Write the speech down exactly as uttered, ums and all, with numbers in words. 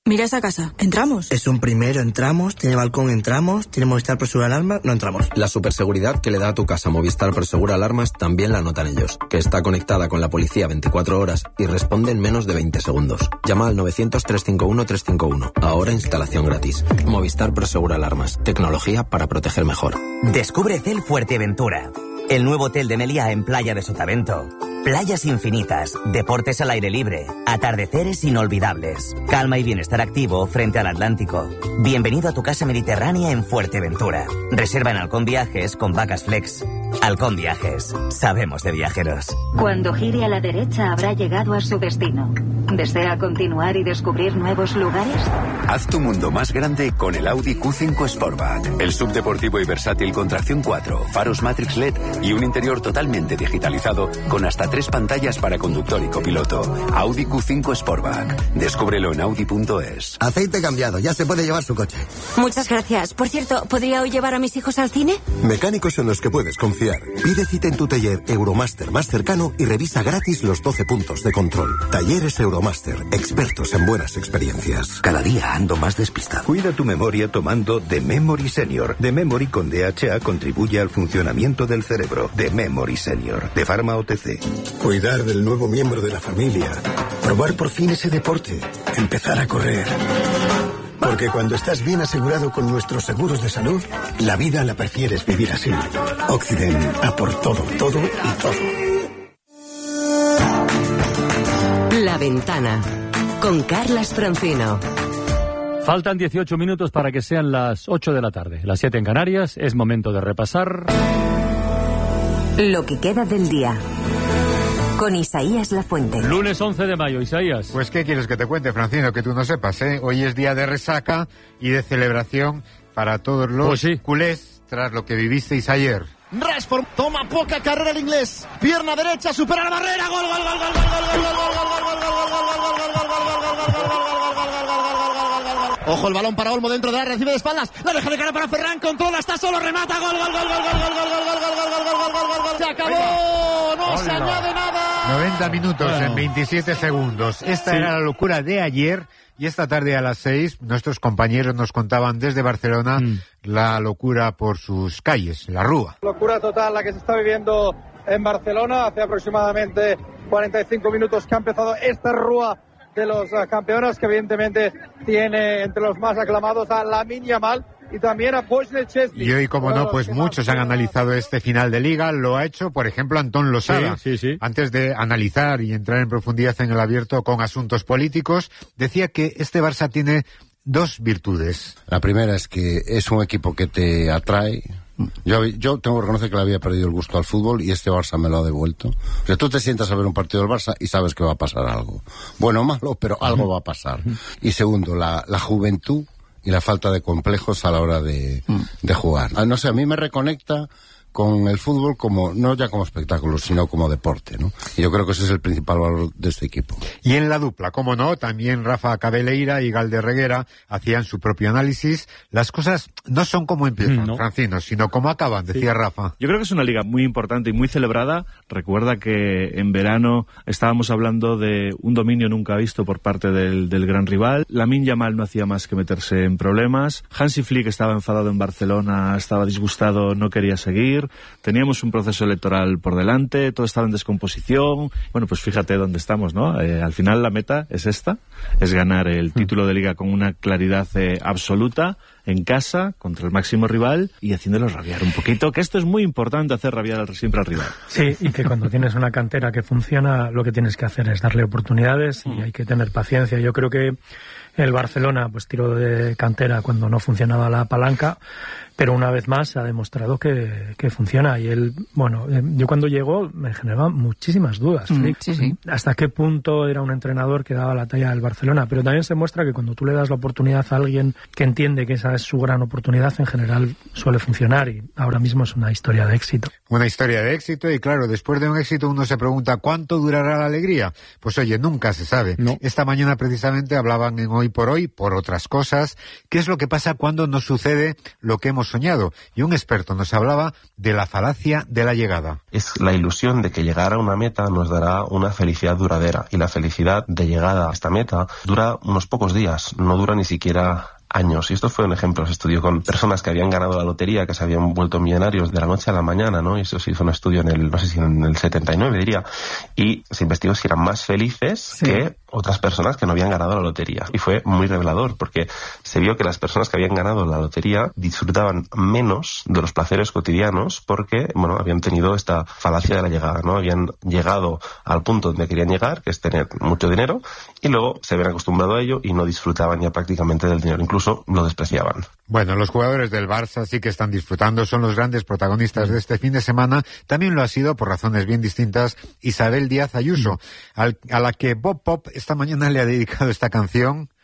Mira esa casa. ¿Entramos? Es un primero, entramos. Tiene balcón, entramos. Tiene Movistar Prosegur Alarmas, no entramos. La superseguridad que le da a tu casa Movistar Prosegur Alarmas también la notan ellos, que está conectada con la policía veinticuatro horas y responde en menos de veinte segundos. Llama al novecientos, trescientos cincuenta y uno, trescientos cincuenta y uno. Ahora instalación gratis. Movistar Prosegur Alarmas. Tecnología para proteger mejor. Descubre Cel Fuerteventura, el nuevo hotel de Meliá en Playa de Sotavento. Playas infinitas, deportes al aire libre, atardeceres inolvidables, calma y bienestar activo frente al Atlántico. Bienvenido a tu casa mediterránea en Fuerteventura. Reserva en Halcón Viajes con Vacas Flex. Halcón Viajes. Sabemos de viajeros. Cuando gire a la derecha habrá llegado a su destino. ¿Desea continuar y descubrir nuevos lugares? Haz tu mundo más grande con el Audi Q cinco Sportback. El subdeportivo y versátil con tracción cuatro, faros Matrix L E D y un interior totalmente digitalizado con hasta tres pantallas para conductor y copiloto. Audi Q cinco Sportback. Descúbrelo en audi punto es. Aceite cambiado, ya se puede llevar su coche. Muchas gracias. Por cierto, ¿podría hoy llevar a mis hijos al cine? Mecánicos en los que puedes confiar. Pide cita en tu taller Euromaster más cercano y revisa gratis los doce puntos de control. Talleres Euromaster, expertos en buenas experiencias. Cada día ando más despistado. Cuida tu memoria tomando The Memory Senior. The Memory con D H A contribuye al funcionamiento del cerebro. The Memory Senior, de Pharma O T C. Cuidar del nuevo miembro de la familia. Probar por fin ese deporte. Empezar a correr. Porque cuando estás bien asegurado con nuestros seguros de salud, la vida la prefieres vivir así. Occident, a por todo, todo y todo. La Ventana, con Carlas Francino. Faltan dieciocho minutos para que sean las ocho de la tarde. Las siete en Canarias. Es momento de repasar lo que queda del día. Con Isaías Lafuente. Lunes once de mayo, Isaías. Pues, ¿qué quieres que te cuente, Francino? Que tú no sepas, ¿eh? Hoy es día de resaca y de celebración para todos los pues sí. culés tras lo que vivisteis ayer. Rashford toma poca carrera el inglés. Pierna derecha, supera la barrera. Gol, gol, gol, gol, gol, gol, gol, gol, ojo el balón para Olmo dentro de la recibe de espaldas. La deja de cara para Ferran, controla, está solo, remata. Gol, gol, gol, gol, gol, gol, gol, gol, gol, gol, gol, gol, gol, gol, gol. Se acabó. No se añade nada. noventa minutos en veintisiete segundos. Esta era la locura de ayer. Y esta tarde a las seis, nuestros compañeros nos contaban desde Barcelona mm. la locura por sus calles, la Rúa. Locura total la que se está viviendo en Barcelona. Hace aproximadamente cuarenta y cinco minutos que ha empezado esta Rúa de los uh, campeones, que evidentemente tiene entre los más aclamados a Lamine Yamal y también a Božidar Chesney. Y hoy, como no, pues muchos han analizado este final de Liga. Lo ha hecho, por ejemplo, Antón Losada. Sí, sí, sí. Antes de analizar y entrar en profundidad en el abierto con asuntos políticos, decía que este Barça tiene dos virtudes. La primera es que es un equipo que te atrae. Yo, yo tengo que reconocer que le había perdido el gusto al fútbol y este Barça me lo ha devuelto. O sea, tú te sientas a ver un partido del Barça y sabes que va a pasar algo. Bueno o malo, pero algo va a pasar. Y segundo, la, la juventud y la falta de complejos a la hora de, mm. de jugar. No sé, a mí me reconecta con el fútbol como, no ya como espectáculo, sino como deporte, ¿no? Y yo creo que ese es el principal valor de este equipo. Y en la dupla, como no, también Rafa Cabeleira y Galder Reguera hacían su propio análisis. Las cosas no son como empiezan, no. Francino, sino como acaban, decía sí. Rafa. Yo creo que es una liga muy importante y muy celebrada. Recuerda que en verano estábamos hablando de un dominio nunca visto por parte del, del gran rival. Lamine Yamal no hacía más que meterse en problemas. Hansi Flick estaba enfadado en Barcelona, estaba disgustado, no quería seguir. Teníamos un proceso electoral por delante, todo estaba en descomposición. Bueno, pues fíjate dónde estamos, ¿no? Eh, al final la meta es esta, es ganar el título de Liga con una claridad eh, absoluta, en casa, contra el máximo rival y haciéndolos rabiar un poquito, que esto es muy importante, hacer rabiar siempre al rival. Sí, y que cuando tienes una cantera que funciona, lo que tienes que hacer es darle oportunidades y hay que tener paciencia. Yo creo que el Barcelona pues tiró de cantera cuando no funcionaba la palanca, pero una vez más ha demostrado que, que funciona. Y él, bueno, eh, yo cuando llegó me generaba muchísimas dudas. Mm, sí, sí. Hasta qué punto era un entrenador que daba la talla del Barcelona, pero también se muestra que cuando tú le das la oportunidad a alguien que entiende que esa es es su gran oportunidad, en general suele funcionar y ahora mismo es una historia de éxito. Una historia de éxito y claro, después de un éxito uno se pregunta ¿cuánto durará la alegría? Pues oye, nunca se sabe. No. Esta mañana precisamente hablaban en Hoy por Hoy, por otras cosas, qué es lo que pasa cuando nos sucede lo que hemos soñado. Y un experto nos hablaba de la falacia de la llegada. Es la ilusión de que llegar a una meta nos dará una felicidad duradera y la felicidad de llegada a esta meta dura unos pocos días, no dura ni siquiera años. Y esto fue un ejemplo. Se estudió con personas que habían ganado la lotería, que se habían vuelto millonarios de la noche a la mañana, ¿no? Y eso se hizo un estudio en el, no sé si en el setenta y nueve, diría. Y se investigó si eran más felices sí. que otras personas que no habían ganado la lotería. Y fue muy revelador, porque se vio que las personas que habían ganado la lotería disfrutaban menos de los placeres cotidianos porque, bueno, habían tenido esta falacia de la llegada, ¿no? Habían llegado al punto donde querían llegar, que es tener mucho dinero, y luego se habían acostumbrado a ello y no disfrutaban ya prácticamente del dinero. Incluso lo despreciaban. Bueno, los jugadores del Barça sí que están disfrutando, son los grandes protagonistas de este fin de semana. También lo ha sido, por razones bien distintas, Isabel Díaz Ayuso, al, a la que Bob Pop esta mañana le ha dedicado esta canción